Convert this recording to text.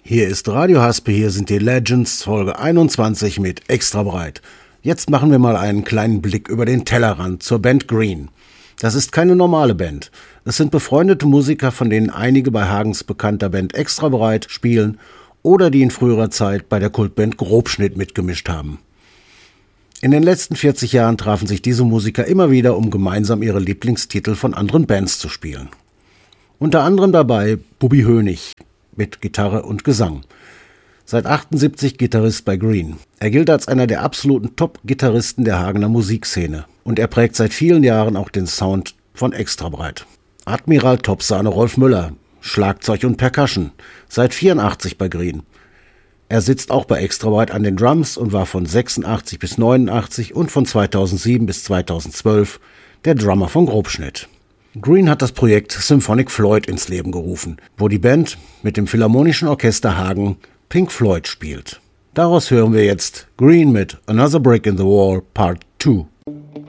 Hier ist Radio Haspe, hier sind die Legends, Folge 21 mit Extra breit. Jetzt machen wir mal einen kleinen Blick über den Tellerrand zur Band Green. Das ist keine normale Band. Es sind befreundete Musiker, von denen einige bei Hagens bekannter Band Extra breit spielen oder die in früherer Zeit bei der Kultband Grobschnitt mitgemischt haben. In den letzten 40 Jahren trafen sich diese Musiker immer wieder, um gemeinsam ihre Lieblingstitel von anderen Bands zu spielen. Unter anderem dabei Bubi Hönig mit Gitarre und Gesang. Seit 78 Gitarrist bei Green. Er gilt als einer der absoluten Top-Gitarristen der Hagener Musikszene. Und er prägt seit vielen Jahren auch den Sound von Extra breit. Admiral Topsahne Rolf Müller, Schlagzeug und Percussion, seit 84 bei Green. Er sitzt auch bei Extra breit an den Drums und war von 86 bis 89 und von 2007 bis 2012 der Drummer von Grobschnitt. Green hat das Projekt Symphonic Floyd ins Leben gerufen, wo die Band mit dem Philharmonischen Orchester Hagen Pink Floyd spielt. Daraus hören wir jetzt Green mit Another Brick in the Wall Part 2.